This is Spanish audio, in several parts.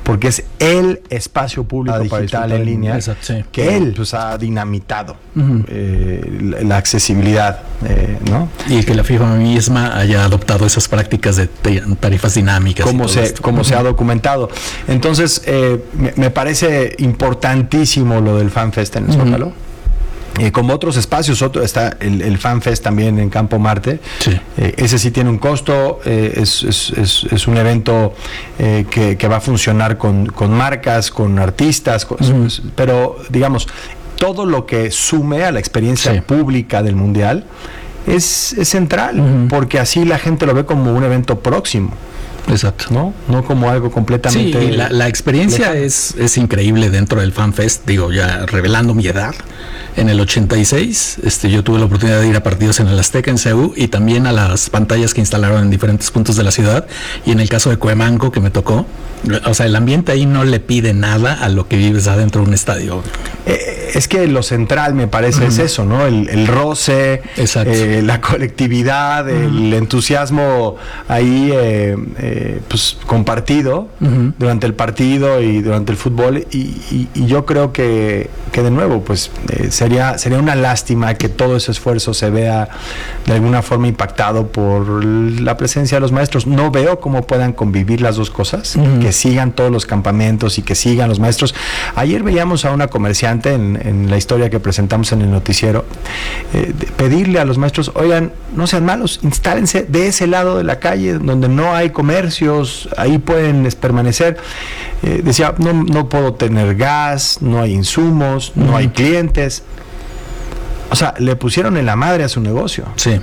porque es el espacio público digital en línea. Exacto, sí. Que él pues ha dinamitado la accesibilidad, ¿no? Y que la FIFA misma haya adoptado esas prácticas de tarifas dinámicas. Como se ha documentado. Entonces, me parece importantísimo lo del FanFest en el Zócalo. Como otros espacios, está el FanFest también en Campo Marte. Sí. Ese sí tiene un costo, es un evento que va a funcionar con marcas, con artistas, pero digamos, todo lo que sume a la experiencia pública del Mundial es central, porque así la gente lo ve como un evento próximo. Exacto. No como algo completamente... Sí, la experiencia es increíble dentro del FanFest. Digo, ya revelando mi edad, en el 86 yo tuve la oportunidad de ir a partidos en el Azteca, en CEU, y también a las pantallas que instalaron en diferentes puntos de la ciudad. Y en el caso de Cuemanco, que me tocó, o sea, el ambiente ahí no le pide nada a lo que vives adentro de un estadio. Es que lo central, me parece, es eso, ¿no? El roce, la colectividad, el entusiasmo ahí pues compartido durante el partido y durante el fútbol, y yo creo que de nuevo pues sería una lástima que todo ese esfuerzo se vea de alguna forma impactado por la presencia de los maestros. No veo cómo puedan convivir las dos cosas, que sigan todos los campamentos y que sigan los maestros. Ayer veíamos a una comerciante en la historia que presentamos en el noticiero pedirle a los maestros: oigan, no sean malos, instálense de ese lado de la calle donde no hay comercios, ahí pueden permanecer. Decía, no puedo tener gas, no hay insumos, no hay clientes. O sea, le pusieron en la madre a su negocio. Sí.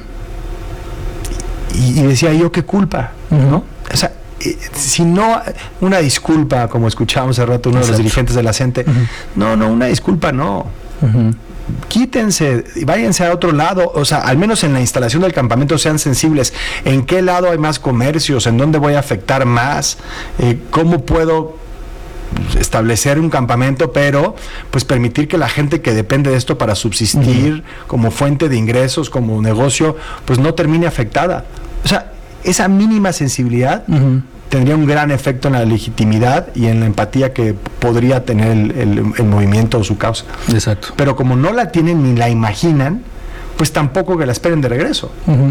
Y decía yo, ¿qué culpa? ¿No? O sea, si no, una disculpa, como escuchábamos hace rato uno de los dirigentes de la CENTE, no, una disculpa no. Quítense y váyanse a otro lado, o sea, al menos en la instalación del campamento sean sensibles. ¿En qué lado hay más comercios? ¿En dónde voy a afectar más? ¿Cómo puedo establecer un campamento, pero pues permitir que la gente que depende de esto para subsistir como fuente de ingresos, como negocio, pues no termine afectada? O sea, esa mínima sensibilidad tendría un gran efecto en la legitimidad y en la empatía que podría tener el movimiento o su causa. Exacto. Pero como no la tienen ni la imaginan, pues tampoco que la esperen de regreso.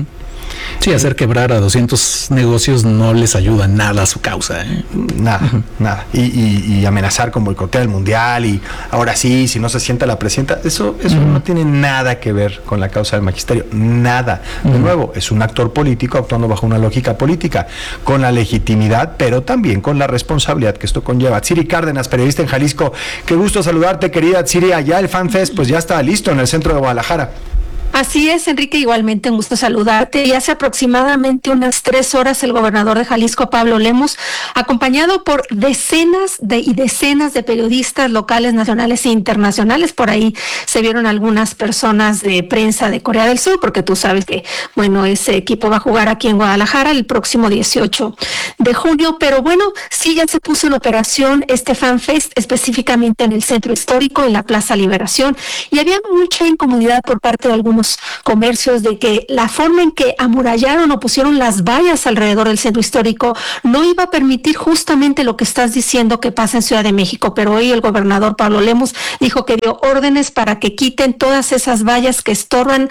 Sí, hacer quebrar a 200 negocios no les ayuda nada a su causa. Nada. Y amenazar con boicotear el Mundial, y ahora sí, si no se sienta la presidenta, eso no tiene nada que ver con la causa del magisterio, nada. De nuevo, es un actor político actuando bajo una lógica política, con la legitimidad, pero también con la responsabilidad que esto conlleva. Tsiri Cárdenas, periodista en Jalisco, qué gusto saludarte, querida Tsiri. Allá el FanFest pues ya está listo en el centro de Guadalajara. Así es, Enrique, igualmente un gusto saludarte. Y hace aproximadamente unas 3 horas el gobernador de Jalisco, Pablo Lemus, acompañado por decenas de periodistas locales, nacionales e internacionales. Por ahí se vieron algunas personas de prensa de Corea del Sur, porque tú sabes que, bueno, ese equipo va a jugar aquí en Guadalajara el próximo 18 de junio. Pero bueno, sí, ya se puso en operación este FanFest, específicamente en el centro histórico, en la Plaza Liberación, y había mucha incomodidad por parte de algunos comercios de que la forma en que amurallaron o pusieron las vallas alrededor del centro histórico no iba a permitir justamente lo que estás diciendo que pasa en Ciudad de México. Pero hoy el gobernador Pablo Lemus dijo que dio órdenes para que quiten todas esas vallas que estorban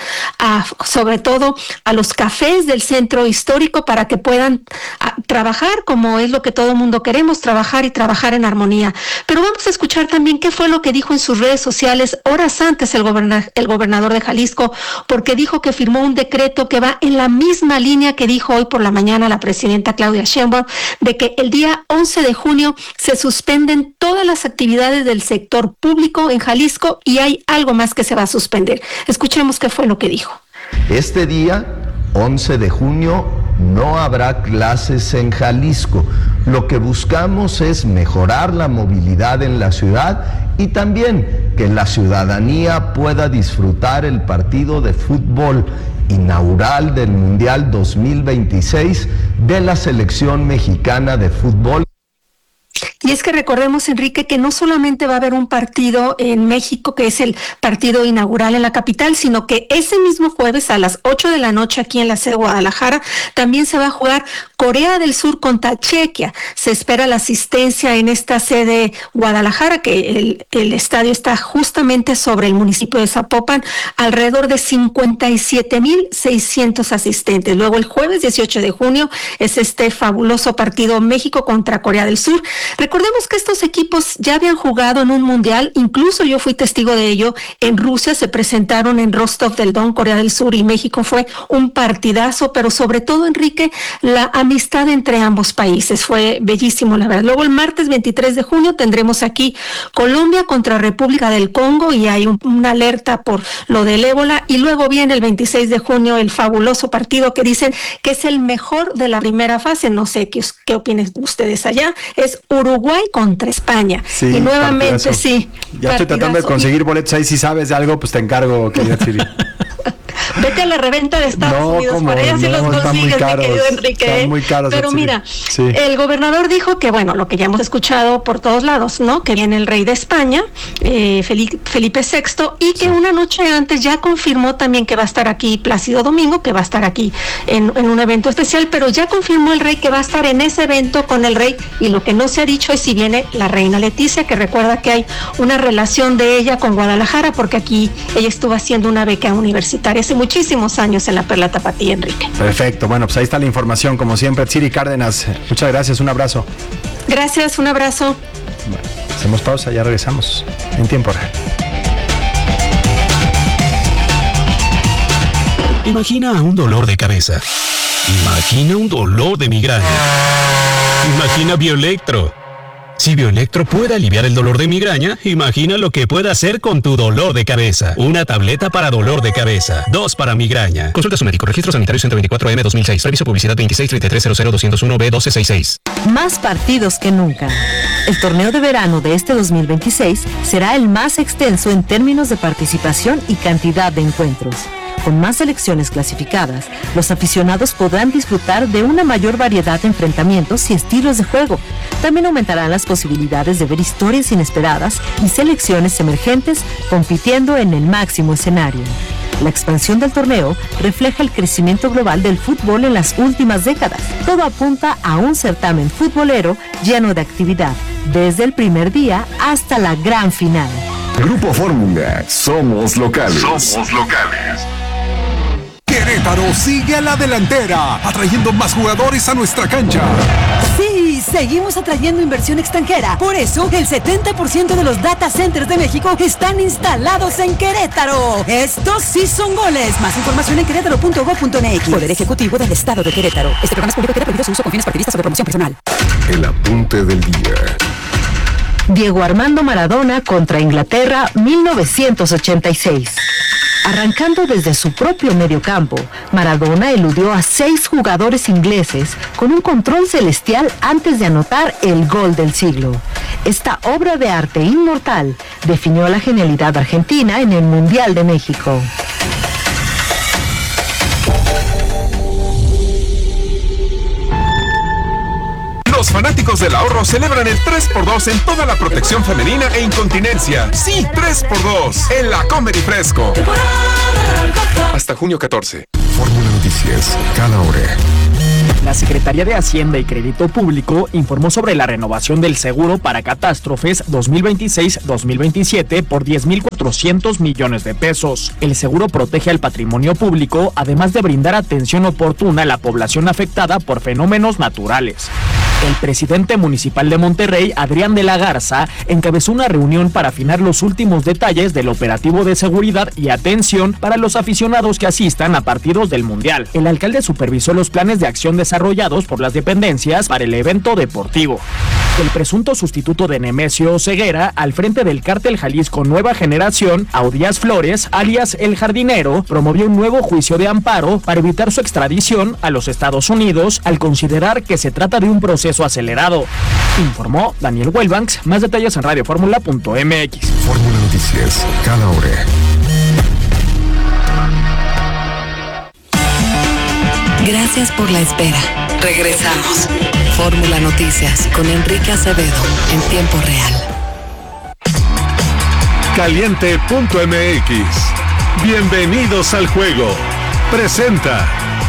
sobre todo a los cafés del centro histórico, para que puedan trabajar como es lo que todo el mundo queremos, trabajar en armonía. Pero vamos a escuchar también qué fue lo que dijo en sus redes sociales horas antes el gobernador de Jalisco, porque dijo que firmó un decreto que va en la misma línea que dijo hoy por la mañana la presidenta Claudia Sheinbaum, de que el día 11 de junio se suspenden todas las actividades del sector público en Jalisco, y hay algo más que se va a suspender. Escuchemos qué fue lo que dijo. Este día, 11 de junio, no habrá clases en Jalisco. Lo que buscamos es mejorar la movilidad en la ciudad y también que la ciudadanía pueda disfrutar el partido de fútbol inaugural del Mundial 2026 de la selección mexicana de fútbol. Y es que recordemos, Enrique, que no solamente va a haber un partido en México, que es el partido inaugural en la capital, sino que ese mismo jueves a las 8 de la noche aquí en la sede de Guadalajara también se va a jugar Corea del Sur contra Chequia. Se espera la asistencia en esta sede Guadalajara, que el estadio está justamente sobre el municipio de Zapopan, alrededor de 57,600 asistentes. Luego el jueves 18 de junio es este fabuloso partido México contra Corea del Sur. Recordemos que estos equipos ya habían jugado en un mundial, incluso yo fui testigo de ello, en Rusia se presentaron en Rostov del Don, Corea del Sur y México. Fue un partidazo, pero sobre todo, Enrique, la amistad entre ambos países fue bellísimo, la verdad. Luego el martes 23 de junio tendremos aquí Colombia contra República del Congo y hay una alerta por lo del ébola, y luego viene el 26 de junio el fabuloso partido que dicen que es el mejor de la primera fase. No sé qué opinan ustedes allá. Es Uruguay contra España. Sí, y nuevamente partidazo. Sí. Ya estoy tratando de conseguir boletos ahí. Si sabes de algo, pues te encargo, querida Chiri. Vete a la reventa de Estados Unidos, para allá si los consigues, mi querido Enrique. Están muy caros. Pero mira, sí. El gobernador dijo que, bueno, lo que ya hemos escuchado por todos lados, ¿no? Que viene el rey de España, Felipe VI, y que una noche antes ya confirmó también que va a estar aquí Plácido Domingo, que va a estar aquí en un evento especial, pero ya confirmó el rey que va a estar en ese evento con el rey, y lo que no se ha dicho es si viene la reina Leticia, que recuerda que hay una relación de ella con Guadalajara, porque aquí ella estuvo haciendo una beca universitaria hace muchísimos años en la Perla Tapatía, Enrique. Perfecto, bueno, pues ahí está la información, como siempre. Chiri Cárdenas, muchas gracias, un abrazo. Gracias, un abrazo. Bueno, hacemos pausa, ya regresamos en tiempo real. Imagina un dolor de cabeza. Imagina un dolor de migraña. Imagina Bioelectro. Si Bioelectro puede aliviar el dolor de migraña, imagina lo que puede hacer con tu dolor de cabeza. Una tableta para dolor de cabeza, 2 para migraña. Consulta a su médico. Registro sanitario 124M 2006. Previso publicidad 2633000201B1266. Más partidos que nunca. El torneo de verano de este 2026 será el más extenso en términos de participación y cantidad de encuentros. Con más selecciones clasificadas, los aficionados podrán disfrutar de una mayor variedad de enfrentamientos y estilos de juego. También aumentarán las posibilidades de ver historias inesperadas y selecciones emergentes compitiendo en el máximo escenario. La expansión del torneo refleja el crecimiento global del fútbol en las últimas décadas. Todo apunta a un certamen futbolero lleno de actividad, desde el primer día hasta la gran final. Grupo Fórmula, somos locales. Somos locales. Querétaro sigue a la delantera, atrayendo más jugadores a nuestra cancha. Sí, seguimos atrayendo inversión extranjera. Por eso, el 70% de los data centers de México están instalados en Querétaro. Estos sí son goles. Más información en querétaro.gov.mx. Poder Ejecutivo del Estado de Querétaro. Este programa es público y queda prohibido su uso con fines partidistas o de promoción personal. El apunte del día. Diego Armando Maradona contra Inglaterra, 1986. Arrancando desde su propio mediocampo, Maradona eludió a 6 jugadores ingleses con un control celestial antes de anotar el gol del siglo. Esta obra de arte inmortal definió la genialidad argentina en el Mundial de México. Los fanáticos del ahorro celebran el 3x2 en toda la protección femenina e incontinencia. Sí, 3x2 en la Comer y Fresco. Hasta junio 14. Fórmula Noticias, cada hora. La Secretaría de Hacienda y Crédito Público informó sobre la renovación del seguro para catástrofes 2026-2027 por 10,400 millones de pesos. El seguro protege al patrimonio público, además de brindar atención oportuna a la población afectada por fenómenos naturales. El presidente municipal de Monterrey, Adrián de la Garza, encabezó una reunión para afinar los últimos detalles del operativo de seguridad y atención para los aficionados que asistan a partidos del Mundial. El alcalde supervisó los planes de acción desarrollados por las dependencias para el evento deportivo. El presunto sustituto de Nemesio Ceguera al frente del cártel Jalisco Nueva Generación, Audías Flores, alias El Jardinero, promovió un nuevo juicio de amparo para evitar su extradición a los Estados Unidos al considerar que se trata de un proceso acelerado. Informó Daniel Welbanks. Más detalles en radioformula.mx. Fórmula Noticias, cada hora. Gracias por la espera. Regresamos. Fórmula Noticias con Enrique Acevedo en tiempo real. Caliente.mx. Bienvenidos al juego. Presenta.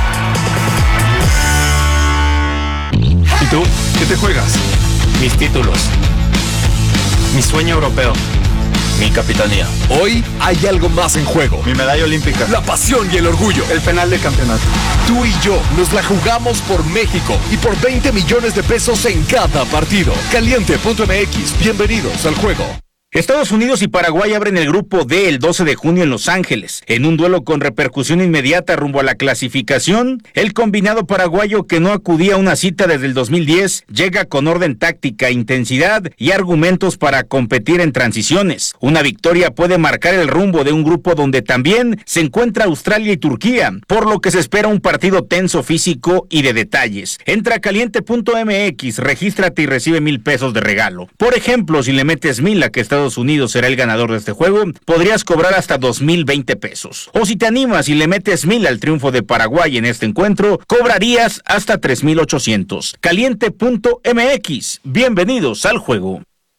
¿Y tú? ¿Qué te juegas? Mis títulos. Mi sueño europeo. Mi capitanía. Hoy hay algo más en juego. Mi medalla olímpica. La pasión y el orgullo. El penal de campeonato. Tú y yo nos la jugamos por México y por 20 millones de pesos en cada partido. Caliente.mx. Bienvenidos al juego. Estados Unidos y Paraguay abren el grupo D el 12 de junio en Los Ángeles. En un duelo con repercusión inmediata rumbo a la clasificación, el combinado paraguayo, que no acudía a una cita desde el 2010, llega con orden táctica, intensidad y argumentos para competir en transiciones. Una victoria puede marcar el rumbo de un grupo donde también se encuentra Australia y Turquía, por lo que se espera un partido tenso, físico y de detalles. Entra a caliente.mx, regístrate y recibe $1,000 de regalo. Por ejemplo, si le metes 1,000 a que Estados Unidos será el ganador de este juego, podrías cobrar hasta $2,020. O si te animas y le metes 1,000 al triunfo de Paraguay en este encuentro, cobrarías hasta $3,800. Caliente.mx. Bienvenidos al juego.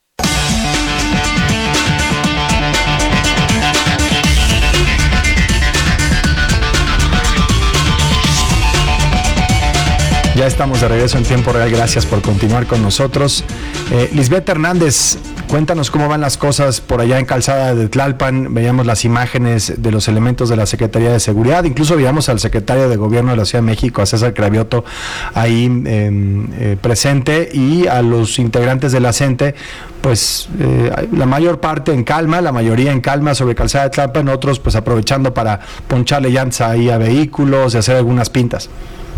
Ya estamos de regreso en tiempo real, gracias por continuar con nosotros. Lisbeth Hernández, cuéntanos cómo van las cosas por allá en Calzada de Tlalpan. Veíamos las imágenes de los elementos de la Secretaría de Seguridad, incluso veíamos al secretario de Gobierno de la Ciudad de México, a César Cravioto, ahí presente, y a los integrantes de la CENTE, pues la mayor parte en calma, la mayoría en calma sobre Calzada de Tlalpan, otros pues aprovechando para poncharle llantas ahí a vehículos y hacer algunas pintas.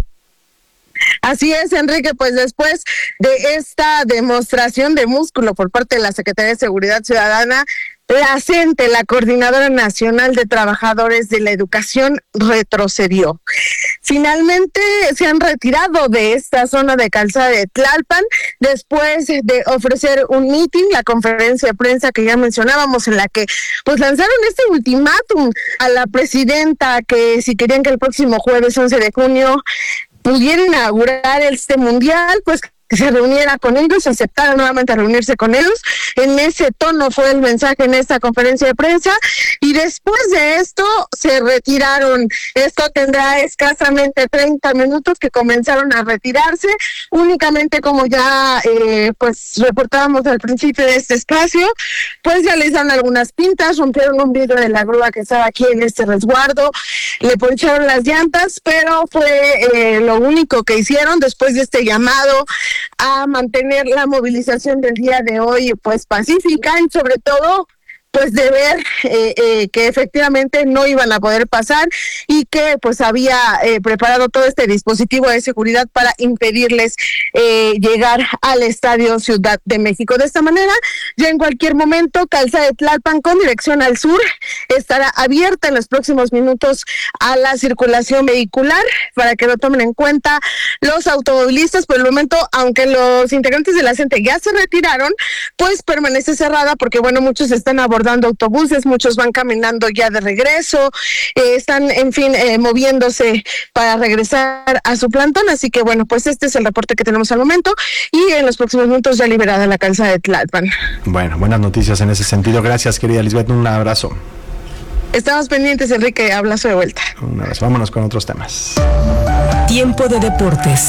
Así es, Enrique, pues después de esta demostración de músculo por parte de la Secretaría de Seguridad Ciudadana, la CENTE, la Coordinadora Nacional de Trabajadores de la Educación, retrocedió. Finalmente se han retirado de esta zona de Calzada de Tlalpan después de ofrecer un meeting, la conferencia de prensa que ya mencionábamos, en la que pues lanzaron este ultimátum a la presidenta, que si querían que el próximo jueves 11 de junio pudiera inaugurar este mundial, pues que se reuniera con ellos, aceptaron nuevamente reunirse con ellos. En ese tono fue el mensaje en esta conferencia de prensa, y después de esto se retiraron. Esto tendrá escasamente 30 minutos que comenzaron a retirarse, únicamente como ya pues reportábamos al principio de este espacio, pues realizaron algunas pintas, rompieron un vidrio de la grúa que estaba aquí en este resguardo, le poncharon las llantas, pero fue lo único que hicieron después de este llamado a mantener la movilización del día de hoy pues pacífica, y sobre todo pues de ver que efectivamente no iban a poder pasar, y que pues había preparado todo este dispositivo de seguridad para impedirles llegar al Estadio Ciudad de México. De esta manera, ya en cualquier momento, Calzada de Tlalpan con dirección al sur estará abierta en los próximos minutos a la circulación vehicular, para que lo tomen en cuenta los automovilistas. Por el momento, aunque los integrantes de la CENTE ya se retiraron, pues permanece cerrada, porque bueno, muchos están abordando autobuses, muchos van caminando ya de regreso, están en fin moviéndose para regresar a su plantón. Así que bueno, pues este es el reporte que tenemos al momento, y en los próximos minutos ya liberada la Calzada de Tlalpan. Bueno, buenas noticias en ese sentido. Gracias, querida Lisbeth, un abrazo. Estamos pendientes, Enrique, abrazo de vuelta. Un abrazo, vámonos con otros temas. Tiempo de deportes.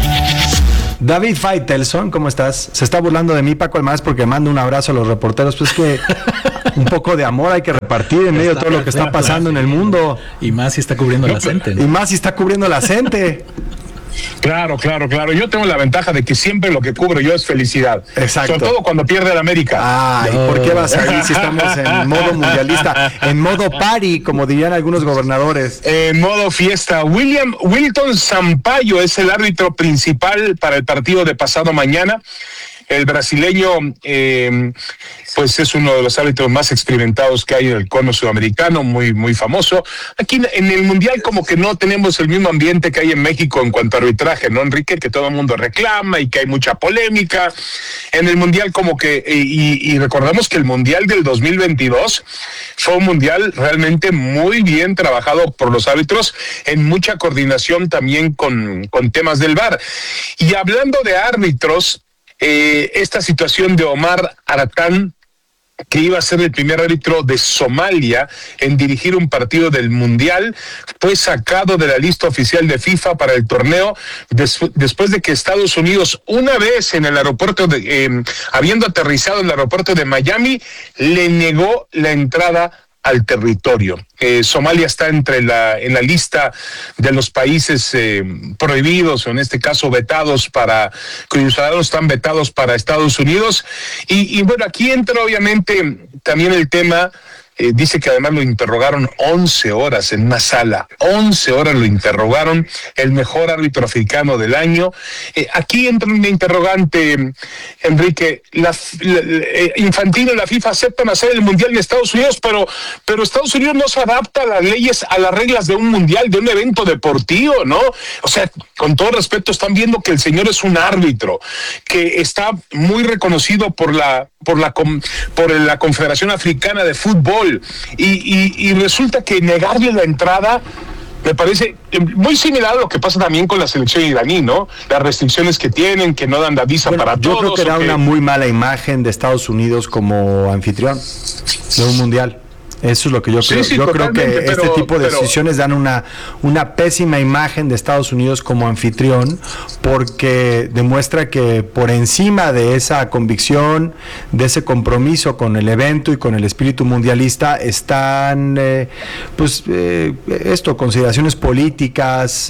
David Faitelson, ¿cómo estás? Se está burlando de mí Paco Almaraz porque mando un abrazo a los reporteros. Pues que un poco de amor hay que repartir en medio de todo lo que está pasando en el mundo. Y más si está cubriendo la CENTE, ¿no? Y más si está cubriendo la CENTE. Claro. Yo tengo la ventaja de que siempre lo que cubro yo es felicidad. Exacto. Sobre todo cuando pierde el América. Ay, ¿por qué vas a ir si estamos en modo mundialista? En modo party, como dirían algunos gobernadores. En modo fiesta. Wilton Sampaio es el árbitro principal para el partido de pasado mañana. El brasileño, pues es uno de los árbitros más experimentados que hay en el cono sudamericano, muy famoso. Aquí en el Mundial como que no tenemos el mismo ambiente que hay en México en cuanto a arbitraje, ¿no, Enrique? Que todo el mundo reclama y que hay mucha polémica. En el Mundial como que, y recordamos que el Mundial del 2022 fue un Mundial realmente muy bien trabajado por los árbitros, en mucha coordinación también con temas del VAR. Y hablando de árbitros, esta situación de Omar Aratán, que iba a ser el primer árbitro de Somalia en dirigir un partido del Mundial, fue sacado de la lista oficial de FIFA para el torneo después de que Estados Unidos, una vez en el aeropuerto habiendo aterrizado en el aeropuerto de Miami, le negó la entrada al territorio. Somalia está en la lista de los países prohibidos, o en este caso vetados cuyos ciudadanos están vetados para Estados Unidos. Y bueno, aquí entra obviamente también el tema. Dice que además lo interrogaron 11 horas en una sala, 11 horas lo interrogaron, el mejor árbitro africano del año. Aquí entra una interrogante, Enrique. Infantino y la FIFA aceptan hacer el Mundial en Estados Unidos, pero Estados Unidos no se adapta a las leyes, a las reglas de un Mundial, de un evento deportivo, ¿no? O sea, con todo respeto, están viendo que el señor es un árbitro, que está muy reconocido por la Confederación Africana de Fútbol, y resulta que negarle la entrada me parece muy similar a lo que pasa también con la selección iraní, ¿no? Las restricciones que tienen, que no dan la visa para todos. Yo creo que da una muy mala imagen de Estados Unidos como anfitrión de un mundial. Eso es lo que yo creo. Sí, yo creo que este tipo de pero decisiones dan una pésima imagen de Estados Unidos como anfitrión, porque demuestra que por encima de esa convicción, de ese compromiso con el evento y con el espíritu mundialista, están consideraciones políticas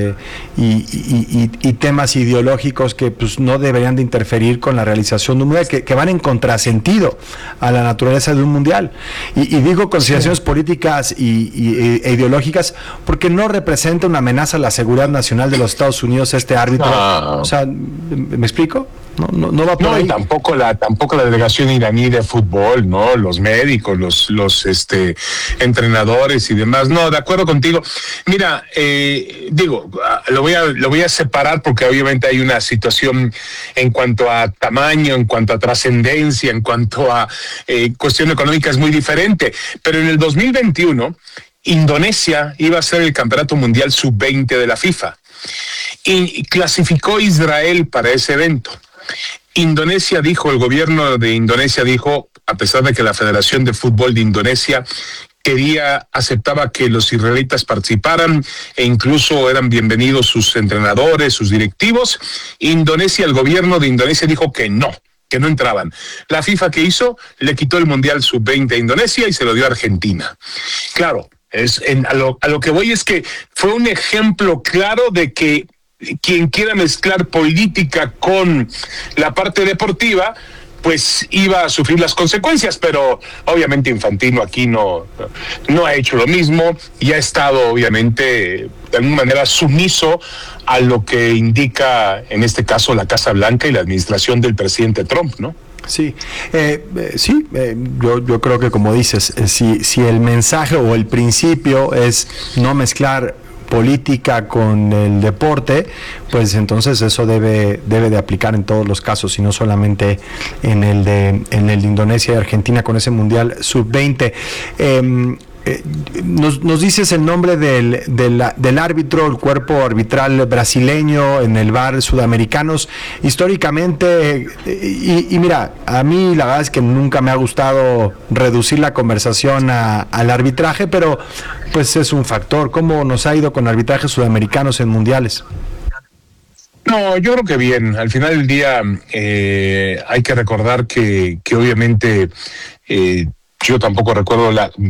y temas ideológicos que pues no deberían de interferir con la realización de un mundial, que van en contrasentido a la naturaleza de un mundial. Y digo consideraciones políticas e ideológicas porque no representa una amenaza a la seguridad nacional de los Estados Unidos este árbitro. O sea, ¿me explico? No va por ahí. Y tampoco la delegación iraní de fútbol, ¿no? Los médicos, los entrenadores y demás. No, de acuerdo contigo. Mira, lo voy a separar porque obviamente hay una situación en cuanto a tamaño, en cuanto a trascendencia, en cuanto a cuestión económica es muy diferente. Pero en el 2021, Indonesia iba a ser el Campeonato Mundial Sub-20 de la FIFA y clasificó Israel para ese evento. El gobierno de Indonesia dijo, a pesar de que la Federación de Fútbol de Indonesia aceptaba que los israelitas participaran e incluso eran bienvenidos sus entrenadores, sus directivos, el gobierno de Indonesia dijo que no entraban. La FIFA, ¿qué hizo? Le quitó el Mundial Sub-20 a Indonesia y se lo dio a Argentina. Claro, a lo que voy es que fue un ejemplo claro de que quien quiera mezclar política con la parte deportiva, pues iba a sufrir las consecuencias, pero obviamente Infantino aquí no ha hecho lo mismo y ha estado obviamente de alguna manera sumiso a lo que indica en este caso la Casa Blanca y la administración del presidente Trump, ¿no? Sí, yo creo que como dices, si el mensaje o el principio es no mezclar política con el deporte, pues entonces eso debe de aplicar en todos los casos y no solamente en el de Indonesia y Argentina con ese Mundial Sub-20. Nos dices el nombre del árbitro, el cuerpo arbitral brasileño en el VAR sudamericanos históricamente, y mira, a mí la verdad es que nunca me ha gustado reducir la conversación al arbitraje, pero pues es un factor. ¿Cómo nos ha ido con arbitrajes sudamericanos en mundiales? No, yo creo que bien. Al final del día hay que recordar que obviamente yo tampoco recuerdo